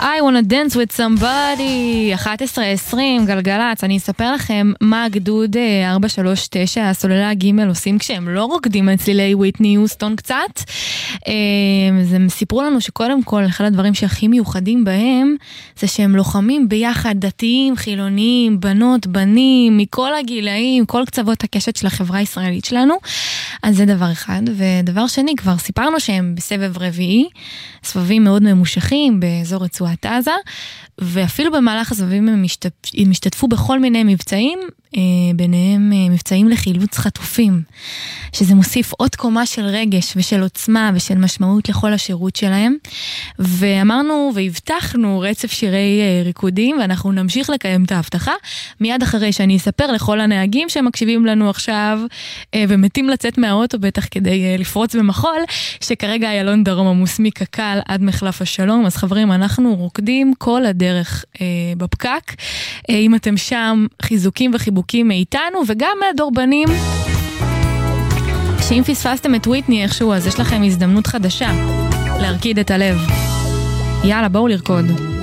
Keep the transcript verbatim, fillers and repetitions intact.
I wanna dance with somebody, אחת עשרה עשרים, גלגלץ. אני אספר לכם מה הגדוד ארבע שלוש תשע, הסוללה ג' עושים כשהם לא רוקדים על צלילי וויטני יוסטון קצת. הם סיפרו לנו שקודם כל, אחד הדברים שהכי מיוחדים בהם, זה שהם לוחמים ביחד, דתיים, חילוניים, בנות, בנים, מכל הגילאים, כל קצוות הקשת של החברה הישראלית שלנו. אז זה דבר אחד. ודבר שני, כבר סיפרנו שהם בסבב רביעי, סבבים מאוד ממושכים באזור רצועת עזה, ואפילו במהלך הסבבים הם משתתפו בכל מיני מבצעים, ביניהם מבצעים לחילוץ חטופים, שזה מוסיף עוד קומה של רגש ושל עוצמה ושל משמעות לכל השירות שלהם. ואמרנו והבטחנו רצף שירי ריקודים, ואנחנו נמשיך לקיים את ההבטחה מיד אחרי שאני אספר לכל הנהגים שמקשיבים לנו עכשיו ומתים לצאת מהאוטו בטח כדי לפרוץ במחול, שכרגע איילון דרום עמוס מקקל עד מחלף השלום. אז חברים, אנחנו רוקדים כל הדרך בפקק. אם אתם שם, חיזוקים וחיבוקים מאיתנו וגם מהדורבנים, שאם פספסתם את וויטני איכשהו, אז יש לכם הזדמנות חדשה להרקיד את הלב. יאללה, בואו לרקוד.